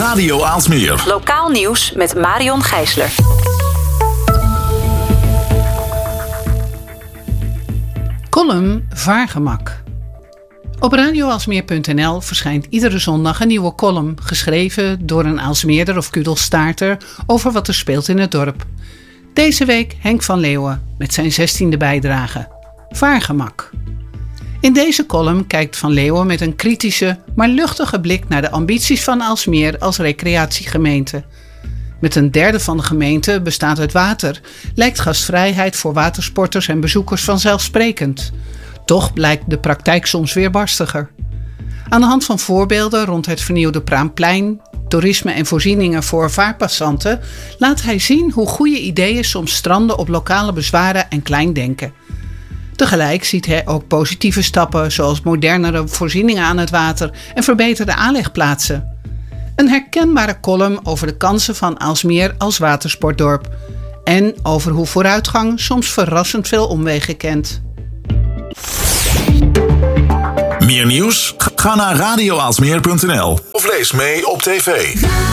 Radio Aalsmeer. Lokaal nieuws met Marion Gijsler. Column Vaargemak. Op radioaalsmeer.nl verschijnt iedere zondag een nieuwe column, geschreven door een Aalsmeerder of Kudelstaarter over wat er speelt in het dorp. Deze week Henk van Leeuwen met zijn 16e bijdrage. Vaargemak. In deze column kijkt Van Leeuwen met een kritische, maar luchtige blik naar de ambities van Aalsmeer als recreatiegemeente. Met een derde van de gemeente bestaat uit water, lijkt gastvrijheid voor watersporters en bezoekers vanzelfsprekend. Toch blijkt de praktijk soms weerbarstiger. Aan de hand van voorbeelden rond het vernieuwde Praamplein, toerisme en voorzieningen voor vaarpassanten, laat hij zien hoe goede ideeën soms stranden op lokale bezwaren en klein denken. Tegelijk ziet hij ook positieve stappen zoals modernere voorzieningen aan het water en verbeterde aanlegplaatsen. Een herkenbare column over de kansen van Aalsmeer als watersportdorp. En over hoe vooruitgang soms verrassend veel omwegen kent. Meer nieuws? Ga naar radioaalsmeer.nl of lees mee op tv.